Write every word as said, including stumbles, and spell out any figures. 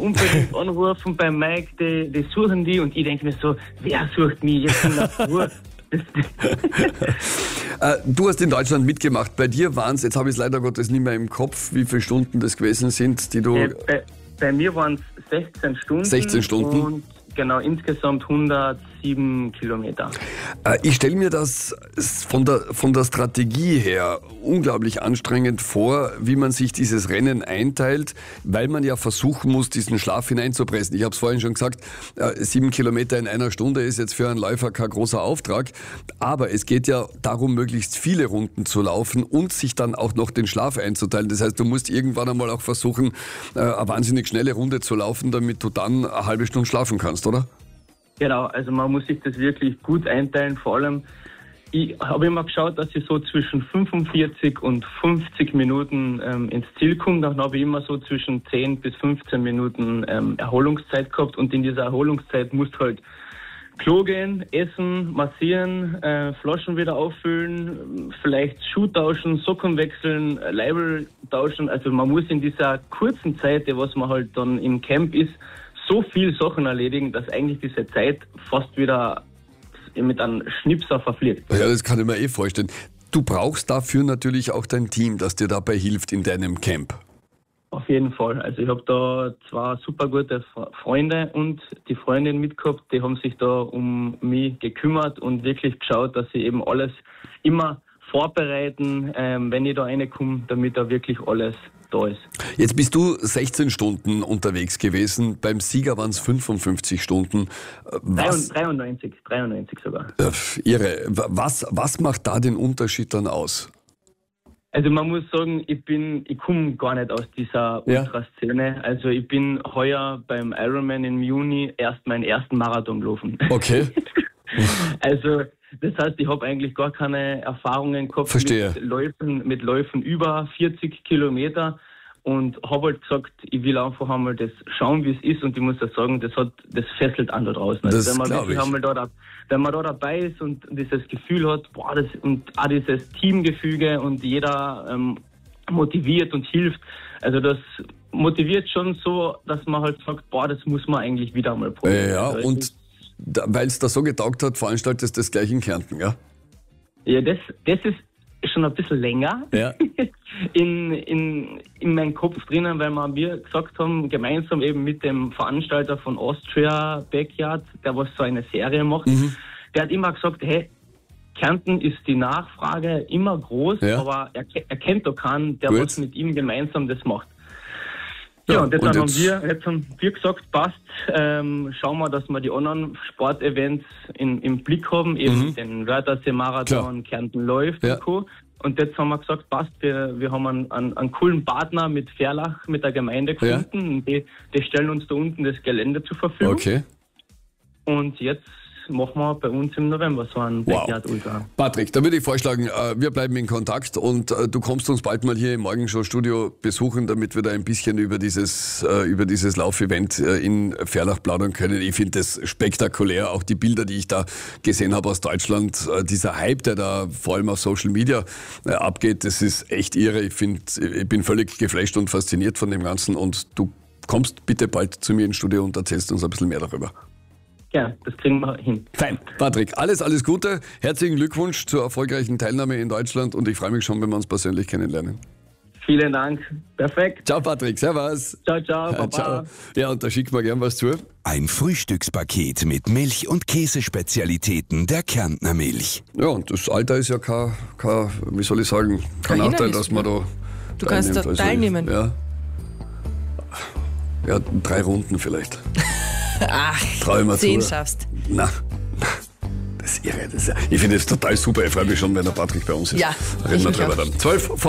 unbedingt anrufen bei Mike, die, die suchen die. Und ich denke mir so, wer sucht mich jetzt in der Tour? äh, du hast in Deutschland mitgemacht. Bei dir waren es, jetzt habe ich es leider Gottes nicht mehr im Kopf, wie viele Stunden das gewesen sind, die du... Äh, bei, bei mir waren es sechzehn Stunden. sechzehn Stunden. Und genau, insgesamt hundertsieben Kilometer. Äh, ich stelle mir das von der, von der Strategie her unglaublich anstrengend vor, wie man sich dieses Rennen einteilt, weil man ja versuchen muss, diesen Schlaf hineinzupressen. Ich habe es vorhin schon gesagt, äh, sieben Kilometer in einer Stunde ist jetzt für einen Läufer kein großer Auftrag, aber es geht ja darum, möglichst viele Runden zu laufen und sich dann auch noch den Schlaf einzuteilen. Das heißt, du musst irgendwann einmal auch versuchen, äh, eine wahnsinnig schnelle Runde zu laufen, damit du dann eine halbe Stunde schlafen kannst, oder? Genau, also man muss sich das wirklich gut einteilen. Vor allem, ich habe immer geschaut, dass ich so zwischen fünfundvierzig und fünfzig Minuten ähm, ins Ziel komme. Dann habe ich immer so zwischen zehn bis fünfzehn Minuten ähm, Erholungszeit gehabt. Und in dieser Erholungszeit musst du halt Klo gehen, essen, massieren, äh, Flaschen wieder auffüllen, vielleicht Schuh tauschen, Socken wechseln, Leibel tauschen. Also man muss in dieser kurzen Zeit, die was man halt dann im Camp ist, so viel Sachen erledigen, dass eigentlich diese Zeit fast wieder mit einem Schnipser verfliegt. Ja, das kann ich mir eh vorstellen. Du brauchst dafür natürlich auch dein Team, das dir dabei hilft in deinem Camp. Auf jeden Fall. Also ich habe da zwei super gute Freunde und die Freundin mitgehabt, die haben sich da um mich gekümmert und wirklich geschaut, dass sie eben alles immer vorbereiten, ähm, wenn ich da reinkomme, damit da wirklich alles da ist. Jetzt bist du sechzehn Stunden unterwegs gewesen, beim Sieger waren es fünfundfünfzig Stunden. Was, dreiundneunzig, dreiundneunzig sogar. Äh, irre. Was, was macht da den Unterschied dann aus? Also man muss sagen, ich bin, ich komme gar nicht aus dieser Ja. Ultraszene. Also ich bin heuer beim Ironman im Juni erst meinen ersten Marathon gelaufen. Okay. Also das heißt, ich habe eigentlich gar keine Erfahrungen gehabt Verstehe. mit Läufen, mit Läufen über vierzig Kilometer und habe halt gesagt, ich will einfach einmal das schauen, wie es ist, und ich muss ja sagen, das hat, das fesselt an da draußen. Also Das wenn man glaub wirklich ich. einmal da, da, wenn man da dabei ist und dieses Gefühl hat, boah, das, und auch dieses Teamgefüge und jeder ähm, motiviert und hilft, also das motiviert schon so, dass man halt sagt, boah, das muss man eigentlich wieder einmal probieren. Ja, Also und weil es da so getaugt hat, veranstaltest du das gleich in Kärnten, ja? Ja, das, das ist schon ein bisschen länger Ja. in, in, in meinem Kopf drinnen, weil wir, wir gesagt haben, gemeinsam eben mit dem Veranstalter von Austria Backyard, der was so eine Serie macht, Mhm. der hat immer gesagt, hey, Kärnten ist die Nachfrage immer groß, Ja. aber er, er kennt da keinen, der Gut. was mit ihm gemeinsam das macht. Ja, Ja, und, das und dann jetzt- haben wir, jetzt haben wir gesagt, passt, ähm, schauen wir, dass wir die anderen Sportevents in, im Blick haben, eben Mhm. den Wörthersee-Marathon, Kärnten läuft Ja. und Co. Und jetzt haben wir gesagt, passt, wir, wir haben einen, einen, einen coolen Partner mit Verlach, mit der Gemeinde Ja. gefunden. Und die, die stellen uns da unten das Gelände zur Verfügung. Okay. Und jetzt machen wir bei uns im November so einen Wow. Backyard Ultra. Patrick, da würde ich vorschlagen, äh, wir bleiben in Kontakt und äh, du kommst uns bald mal hier im Morgenshow-Studio besuchen, damit wir da ein bisschen über dieses, äh, über dieses Laufevent äh, in Verlach plaudern können. Ich finde das spektakulär, auch die Bilder, die ich da gesehen habe aus Deutschland, äh, dieser Hype, der da vor allem auf Social Media äh, abgeht, das ist echt irre. Ich, find, ich bin völlig geflasht und fasziniert von dem Ganzen, und du kommst bitte bald zu mir ins Studio und erzählst uns ein bisschen mehr darüber. Ja, das kriegen wir hin. Fein. Patrick, alles, alles Gute. Herzlichen Glückwunsch zur erfolgreichen Teilnahme in Deutschland, und ich freue mich schon, wenn wir uns persönlich kennenlernen. Vielen Dank. Perfekt. Ciao Patrick, servus. Ciao, ciao, Baba. Ciao. Ja, und da schickt man gern was zu. Ein Frühstückspaket mit Milch- und Käsespezialitäten der Kärntner Milch. Ja, und das Alter ist ja kein, kein wie soll ich sagen, kein Kein Nachteil, Hindernis, dass man da Du kannst da teilnimmt. teilnehmen. Ja. Ja, drei Runden vielleicht. Ach, Trau ich mir zehn zu. schaffst. Na, na, das ist irre. Das ist, ich finde es total super. Ich freue mich schon, wenn der Patrick bei uns ist. Ja, Reden ich wir mich drüber auch. dann. zwölf